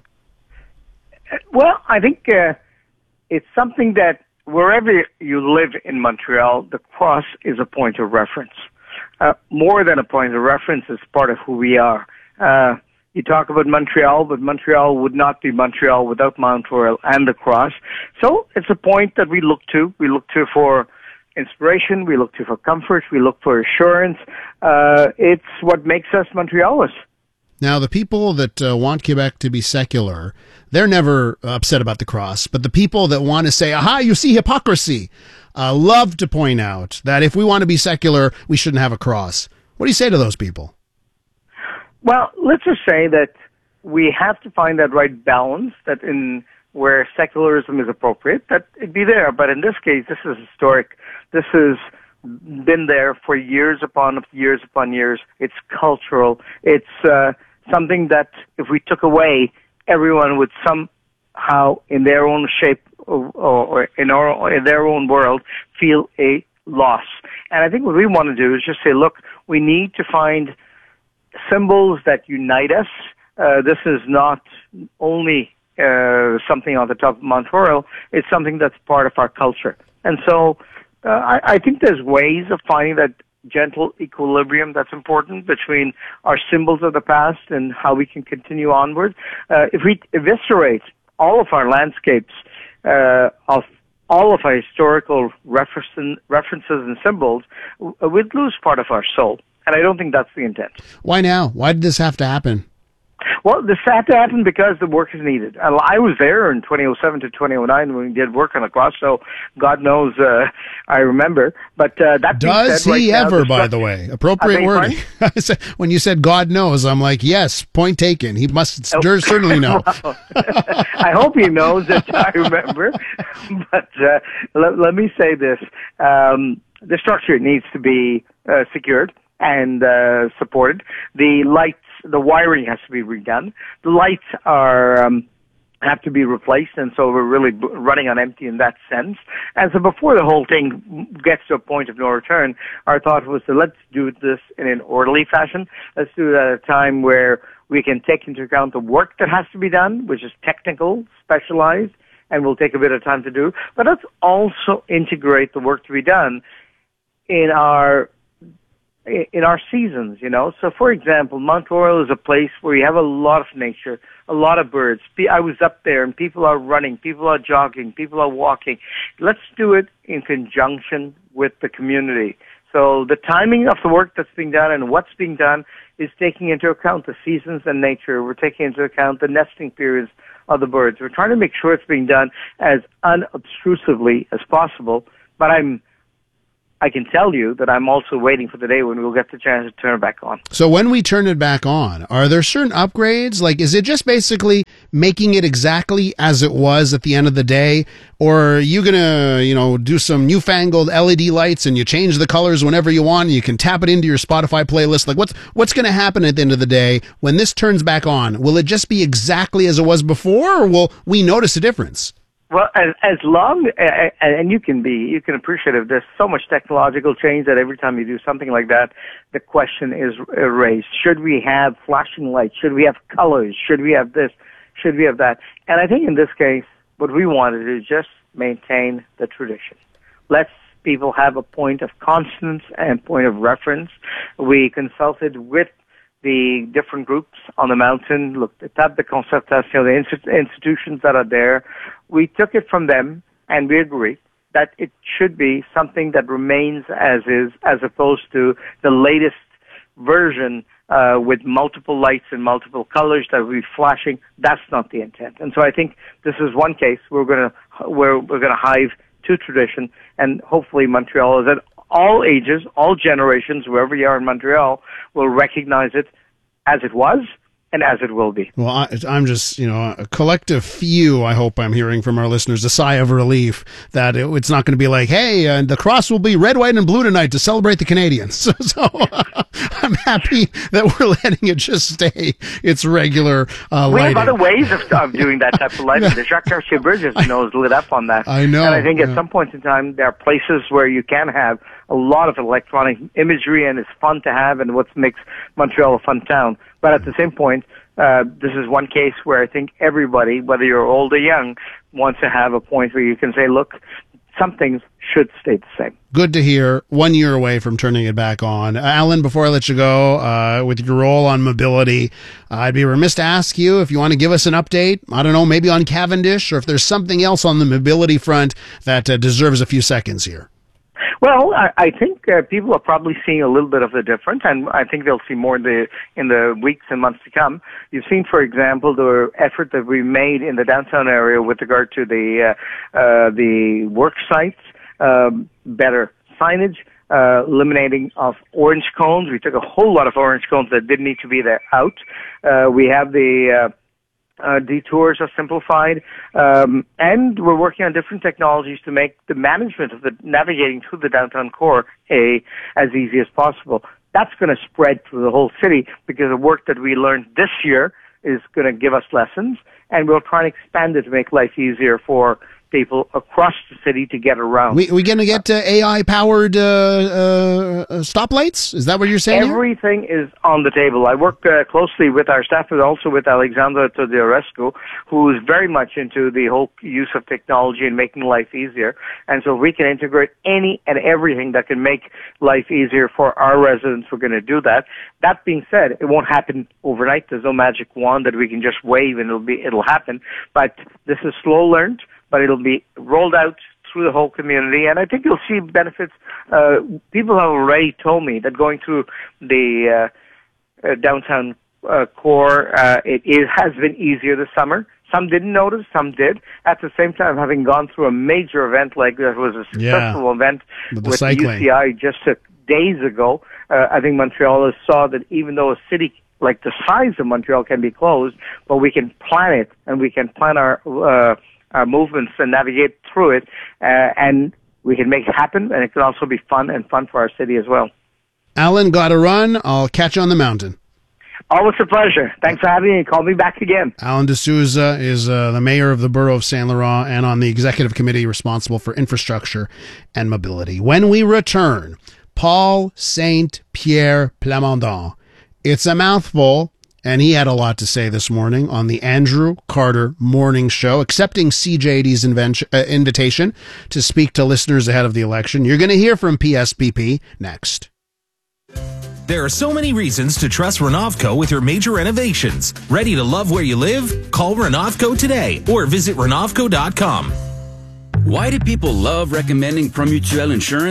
Well, I think uh, it's something that wherever you live in Montreal, the cross is a point of reference. Uh, more than a point of reference, it's part of who we are. Uh, You talk about Montreal, but Montreal would not be Montreal without Mount Royal and the cross. So it's a point that we look to. We look to for inspiration. We look to for comfort. We look for assurance. Uh, it's what makes us Montrealers. Now, the people that uh, want Quebec to be secular, they're never upset about the cross. But the people that want to say, aha, you see hypocrisy, uh, love to point out that if we want to be secular, we shouldn't have a cross. What do you say to those people? Well, let's just say that we have to find that right balance, that in where secularism is appropriate, that it be there. But in this case, this is historic. This has been there for years upon years upon years. It's cultural. It's uh, something that if we took away, everyone would somehow, in their own shape or, or in, our, in their own world, feel a loss. And I think what we want to do is just say, look, we need to find symbols that unite us. Uh, this is not only uh, something on the top of Mount Royal, it's something that's part of our culture. And so uh, I, I think there's ways of finding that gentle equilibrium that's important between our symbols of the past and how we can continue onward. Uh, if we eviscerate all of our landscapes uh, of all of our historical reference, references and symbols, we'd lose part of our soul. And I don't think that's the intent. Why now? Why did this have to happen? Well, this had to happen because the work is needed. I was there in twenty oh seven to twenty oh nine when we did work on the cross, so God knows uh, I remember. But uh, that Does said, he right ever, now, by the way? Appropriate wording. When you said God knows, I'm like, yes, point taken. He must oh. certainly know. Well, I hope he knows that I remember. But uh, let, let me say this. Um, the structure needs to be uh, secured and uh, supported. The lights, the wiring has to be redone. The lights are um, have to be replaced, and so we're really b- running on empty in that sense. And so before the whole thing gets to a point of no return, our thought was to let's do this in an orderly fashion. Let's do it at a time where we can take into account the work that has to be done, which is technical, specialized, and will take a bit of time to do. But let's also integrate the work to be done in our in our seasons, you know. So, for example, Mount Royal is a place where you have a lot of nature, a lot of birds. I was up there, and people are running, people are jogging, people are walking. Let's do it in conjunction with the community. So the timing of the work that's being done and what's being done is taking into account the seasons and nature. We're taking into account the nesting periods of the birds. We're trying to make sure it's being done as unobtrusively as possible. But I'm, I can tell you that I'm also waiting for the day when we'll get the chance to turn it back on. So when we turn it back on, are there certain upgrades? Like, is it just basically making it exactly as it was at the end of the day? Or are you going to, you know, do some newfangled L E D lights and you change the colors whenever you want and you can tap it into your Spotify playlist? Like, what's, what's going to happen at the end of the day when this turns back on? Will it just be exactly as it was before, or will we notice a difference? Well, as, as long, uh, and you can be, you can appreciate it. There's so much technological change that every time you do something like that, the question is raised. Should we have flashing lights? Should we have colors? Should we have this? Should we have that? And I think in this case, what we wanted is just maintain the tradition. Let's people have a point of constance and point of reference. We consulted with the different groups on the mountain, looked at the concertation, the institutions that are there. We took it from them, and we agree that it should be something that remains as is, as opposed to the latest version uh, with multiple lights and multiple colors that will be flashing. That's not the intent. And so I think this is one case we're going to where we're going to hive to tradition, and hopefully Montreal is at all ages, all generations, wherever you are in Montreal, will recognize it as it was and as it will be. Well, I, I'm just, you know, a collective few, I hope I'm hearing from our listeners, a sigh of relief that it, it's not going to be like, hey, uh, the cross will be red, white, and blue tonight to celebrate the Canadians. So, so uh, I'm happy that we're letting it just stay its regular uh, We lighting. have other ways of, of doing that type of lighting. The Jacques Cartier Bridge, as you know, is lit up on that. I know. And I think yeah. at some point in time, there are places where you can have a lot of electronic imagery, and it's fun to have, and what makes Montreal a fun town. But at the same point, uh, this is one case where I think everybody, whether you're old or young, wants to have a point where you can say, look, some things should stay the same. Good to hear. One year away from turning it back on. Alan, before I let you go, uh, with your role on mobility, uh, I'd be remiss to ask you if you want to give us an update, I don't know, maybe on Cavendish, or if there's something else on the mobility front that uh, deserves a few seconds here. Well, I, I think uh, people are probably seeing a little bit of the difference, and I think they'll see more in the in the weeks and months to come. You've seen, for example, the effort that we made in the downtown area with regard to the uh, uh, the work sites, um, better signage, uh, eliminating of orange cones. We took a whole lot of orange cones that didn't need to be there out. Uh, we have the uh, Uh, detours are simplified, um, and we're working on different technologies to make the management of the navigating through the downtown core a as easy as possible. That's going to spread through the whole city because the work that we learned this year is going to give us lessons, and we'll try and expand it to make life easier for people across the city to get around. We we going to get uh, A I-powered uh, uh, stoplights? Is that what you're saying? Everything here? Is on the table. I work uh, closely with our staff, but also with Alexandra Teodorescu, who is very much into the whole use of technology and making life easier. And so if we can integrate any and everything that can make life easier for our residents, we're going to do that. That being said, it won't happen overnight. There's no magic wand that we can just wave and it'll be it'll happen. But this is slow learned, but it'll be rolled out through the whole community, and I think you'll see benefits. Uh, people have already told me that going through the uh, uh, downtown uh, core, uh, it is, has been easier this summer. Some didn't notice, some did. At the same time, having gone through a major event like that was a successful yeah, event with the, with the U C I just uh, days ago, uh, I think Montrealers saw that even though a city like the size of Montreal can be closed, but we can plan it, and we can plan our uh, our movements and navigate through it, uh, and we can make it happen, and it can also be fun and fun for our city as well. Alan, got to run. I'll catch you on the mountain. Always a pleasure. Thanks for having me. Call me back again. Alan D'Souza is uh, the mayor of the borough of Saint Laurent and on the executive committee responsible for infrastructure and mobility. When we return, Paul Saint-Pierre Plamondon. It's a mouthful, and he had a lot to say this morning on the Andrew Carter Morning Show, accepting C J D's invention, uh, invitation to speak to listeners ahead of the election. You're going to hear from P S P P next. There are so many reasons to trust Renovco with your major renovations. Ready to love where you live? Call Renovco today or visit Renovco dot com. Why do people love recommending Promutuel Insurance?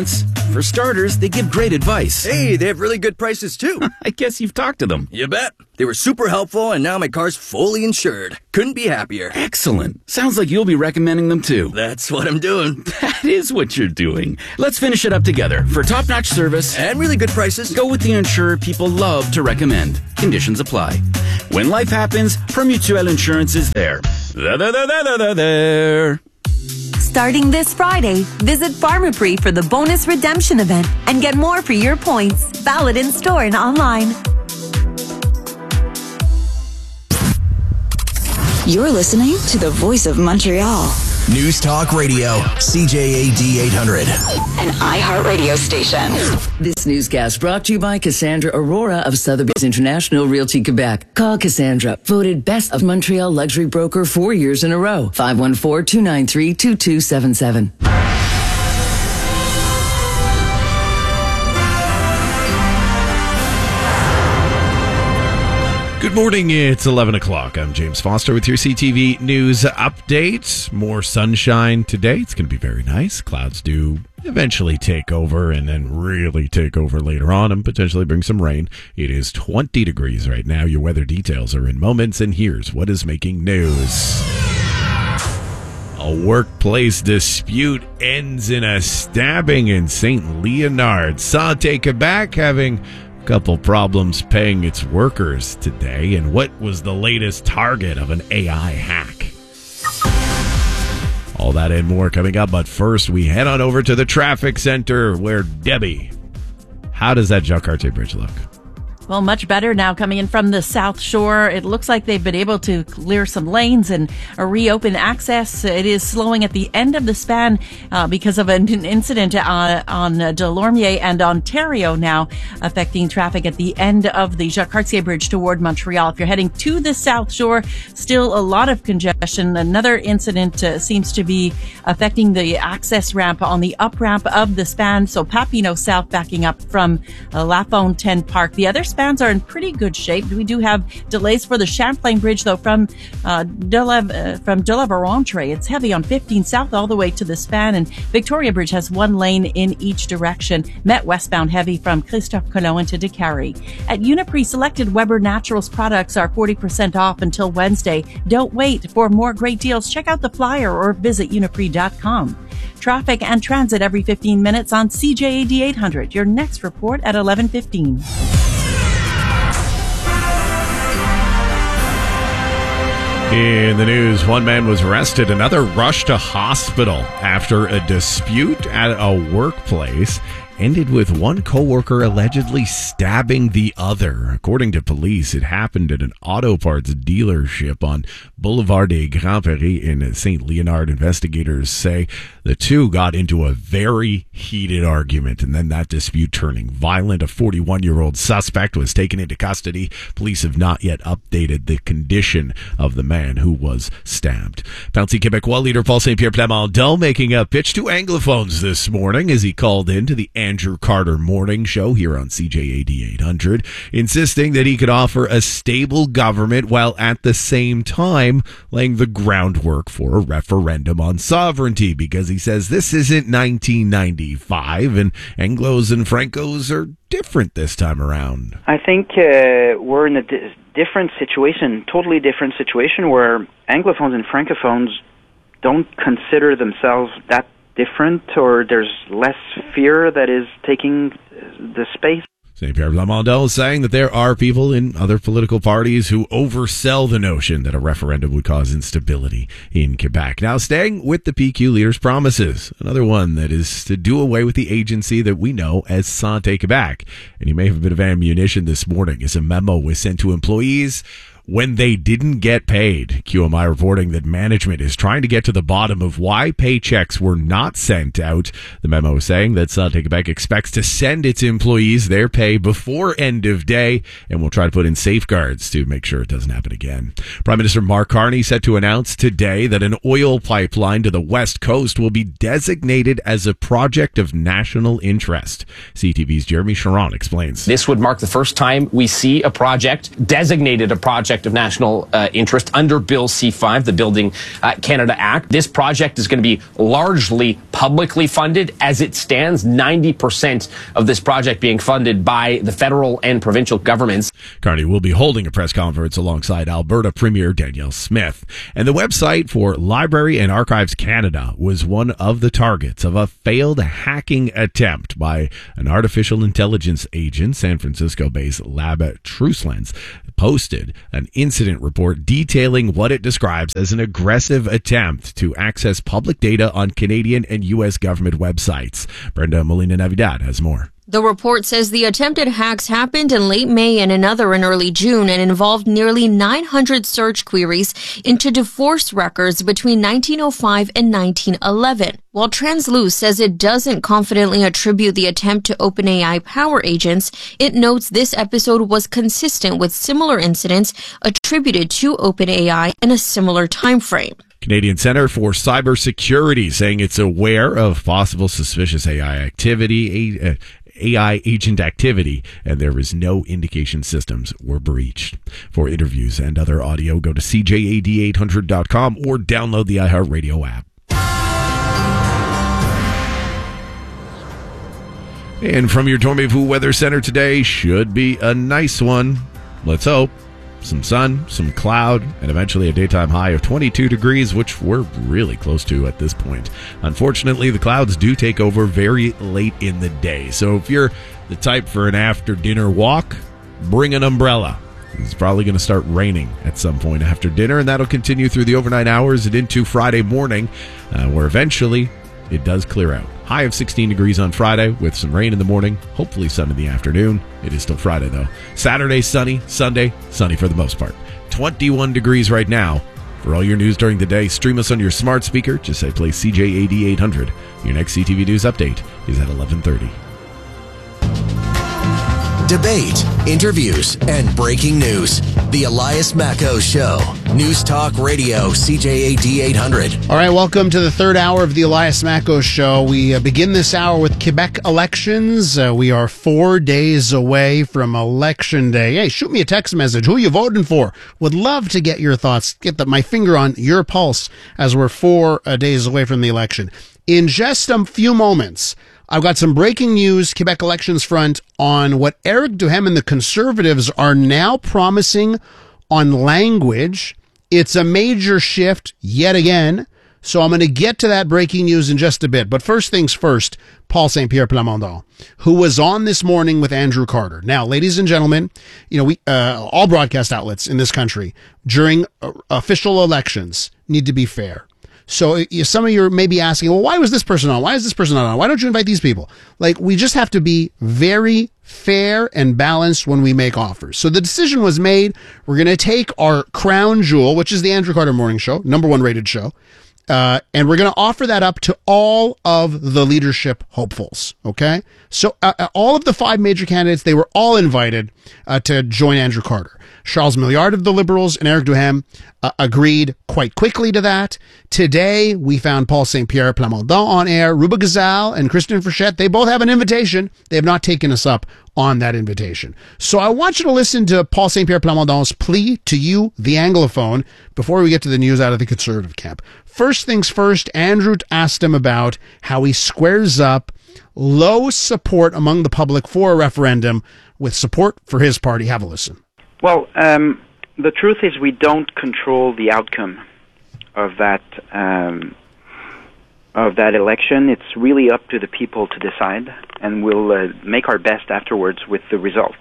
For starters, they give great advice. Hey, they have really good prices too. I guess you've talked to them. You bet. They were super helpful, and now my car's fully insured. Couldn't be happier. Excellent. Sounds like you'll be recommending them too. That's what I'm doing. That is what you're doing. Let's finish it up together. For top-notch service and really good prices, go with the insurer people love to recommend. Conditions apply. When life happens, Promutuel Insurance is there. There, there, there, there, there, there. Starting this Friday, visit Pharmaprix for the bonus redemption event and get more for your points. Valid in store and online. You're listening to the Voice of Montreal. News Talk Radio, C J A D eight hundred. An iHeartRadio station. This newscast brought to you by Cassandra Aurora of Sotheby's International Realty Quebec. Call Cassandra, voted Best of Montreal Luxury Broker four years in a row. five one four, two nine three, two two seven seven. Good morning, it's eleven o'clock. I'm James Foster with your C T V News Update. More sunshine today. It's going to be very nice. Clouds do eventually take over and then really take over later on and potentially bring some rain. It is twenty degrees right now. Your weather details are in moments, and here's what is making news. A workplace dispute ends in a stabbing in Saint Leonard. Santé Quebec having couple problems paying its workers today, and what was the latest target of an A I hack? All that and more coming up, but first we head on over to the traffic center where Debbie, how does that Jacques Cartier Bridge look? Well, much better now coming in from the South Shore. It looks like they've been able to clear some lanes and uh, reopen access. It is slowing at the end of the span uh, because of an incident uh, on uh, Delormier and Ontario now affecting traffic at the end of the Jacques Cartier Bridge toward Montreal. If you're heading to the South Shore, still a lot of congestion. Another incident uh, seems to be affecting the access ramp on the up ramp of the span. So Papineau South backing up from uh, La Fontaine Park. The other spans are in pretty good shape. We do have delays for the Champlain Bridge, though, from uh, de la, uh, from de la Varentre. It's heavy on fifteen South all the way to the span, and Victoria Bridge has one lane in each direction. Met westbound heavy from Christophe Colomb into Décarie. At Uniprix, selected Weber Naturals products are forty percent off until Wednesday. Don't wait for more great deals. Check out the flyer or visit uniprix dot com. Traffic and transit every fifteen minutes on C J A D eight hundred. Your next report at eleven fifteen. In the news, one man was arrested, another rushed to hospital after a dispute at a workplace ended with one coworker allegedly stabbing the other. According to police, it happened at an auto parts dealership on Boulevard des Grands Paris in Saint Leonard. Investigators say the two got into a very heated argument, and then that dispute turning violent. A forty-one-year-old suspect was taken into custody. Police have not yet updated the condition of the man who was stabbed. Parti Québécois leader Paul Saint-Pierre Plamondon making a pitch to Anglophones this morning as he called in to the Andrew Carter Morning Show here on C J A D eight hundred, insisting that he could offer a stable government while at the same time laying the groundwork for a referendum on sovereignty, because he says this isn't nineteen ninety-five and Anglos and Francos are different this time around. I think uh, we're in a di- different situation, totally different situation, where Anglophones and Francophones don't consider themselves that different, or there's less fear that is taking the space. Saint-Pierre Plamondon saying that there are people in other political parties who oversell the notion that a referendum would cause instability in Quebec. Now, staying with the P Q leader's promises, another one that is to do away with the agency that we know as Santé Quebec. And you may have a bit of ammunition this morning as a memo was sent to employees when they didn't get paid. Q M I reporting that management is trying to get to the bottom of why paychecks were not sent out. The memo is saying that Santé Quebec expects to send its employees their pay before end of day and will try to put in safeguards to make sure it doesn't happen again. Prime Minister Mark Carney set to announce today that an oil pipeline to the west coast will be designated as a project of national interest. C T V's Jeremy Sharon explains. This would mark the first time we see a project designated a project of national uh, interest under Bill C five, the Building uh, Canada Act. This project is going to be largely publicly funded. As it stands, ninety percent of this project being funded by the federal and provincial governments. Carney will be holding a press conference alongside Alberta Premier Danielle Smith. And the website for Library and Archives Canada was one of the targets of a failed hacking attempt by an artificial intelligence agent. San Francisco-based Lab TruthLens posted an incident report detailing what it describes as an aggressive attempt to access public data on Canadian and U S government websites. Brenda Molina-Navidad has more. The report says the attempted hacks happened in late May and another in early June and involved nearly nine hundred search queries into divorce records between nineteen oh five and nineteen eleven. While TransLuz says it doesn't confidently attribute the attempt to OpenAI power agents, it notes this episode was consistent with similar incidents attributed to OpenAI in a similar time frame. Canadian Centre for Cybersecurity saying it's aware of possible suspicious A I activity, a, uh, A I agent activity, and there is no indication systems were breached. For interviews and other audio, go to C J A D eight hundred dot com or download the iHeartRadio app. And from your Dormez-vous Weather Center today, should be a nice one. Let's hope. Some sun, some cloud, and eventually a daytime high of twenty-two degrees, which we're really close to at this point. Unfortunately, the clouds do take over very late in the day. So if you're the type for an after-dinner walk, bring an umbrella. It's probably going to start raining at some point after dinner, and that'll continue through the overnight hours and into Friday morning, uh, where eventually it does clear out. High of sixteen degrees on Friday with some rain in the morning, hopefully sun in the afternoon. It is still Friday, though. Saturday, sunny. Sunday, sunny for the most part. twenty-one degrees right now. For all your news during the day, stream us on your smart speaker. Just say play C J A D eight hundred. Your next C T V News update is at eleven thirty. Debate, interviews, and breaking news. The Elias Macco Show. News Talk Radio, C J A D eight hundred. All right, welcome to the third hour of the Elias Macco Show. We uh, begin this hour with Quebec elections. Uh, we are four days away from Election Day. Hey, shoot me a text message. Who are you voting for? Would love to get your thoughts, get the, my finger on your pulse as we're four uh, days away from the election. In just a few moments, I've got some breaking news, Quebec elections front, on what Éric Duhem and the Conservatives are now promising on language. It's a major shift yet again. So I'm going to get to that breaking news in just a bit. But first things first, Paul Saint-Pierre Plamondon, who was on this morning with Andrew Carter. Now, ladies and gentlemen, you know, we uh, all broadcast outlets in this country during uh, official elections need to be fair. So some of you may be asking, well, why was this person on? Why is this person not on? Why don't you invite these people? Like, we just have to be very fair and balanced when we make offers. So the decision was made. We're going to take our crown jewel, which is the Andrew Carter Morning Show, number one rated show, uh, and we're going to offer that up to all of the leadership hopefuls. Okay? So uh, all of the five major candidates, they were all invited uh, to join Andrew Carter. Charles Milliard of the Liberals and Éric Duhem uh, agreed quite quickly to that. Today, we found Paul Saint-Pierre Plamondon on air. Ruba Gazal and Christian Frechette, they both have an invitation. They have not taken us up on that invitation. So I want you to listen to Paul Saint-Pierre Plamondon's plea to you, the Anglophone, before we get to the news out of the Conservative camp. First things first, Andrew asked him about how he squares up low support among the public for a referendum with support for his party. Have a listen. Well, um, the truth is we don't control the outcome of that um, of that election. It's really up to the people to decide, and we'll uh, make our best afterwards with the result.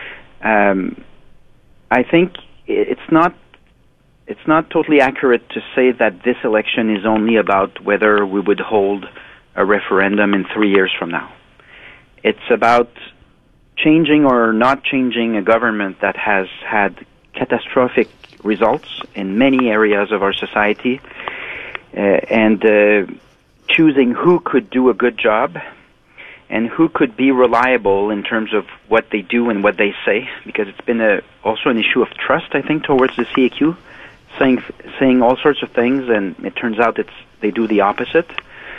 Um, I think it's not it's not totally accurate to say that this election is only about whether we would hold a referendum in three years from now. It's about changing or not changing a government that has had catastrophic results in many areas of our society, uh, and uh, choosing who could do a good job and who could be reliable in terms of what they do and what they say, because it's been a, also an issue of trust, I think, towards the C A Q, saying saying all sorts of things, and it turns out it's they do the opposite.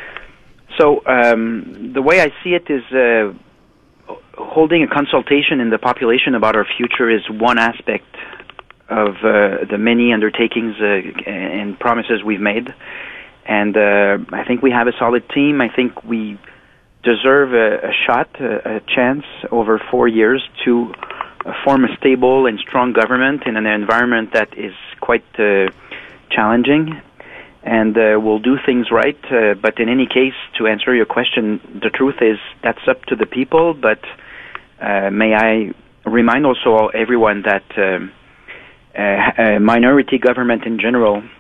So um, the way I see it is uh, holding a consultation in the population about our future is one aspect of uh, the many undertakings uh, and promises we've made. And uh, I think we have a solid team. I think we deserve a, a shot, a, a chance over four years to uh, form a stable and strong government in an environment that is quite uh, challenging. And uh, we'll do things right. Uh, but in any case, to answer your question, the truth is that's up to the people. But uh, may I remind also everyone that um, uh, a minority government in general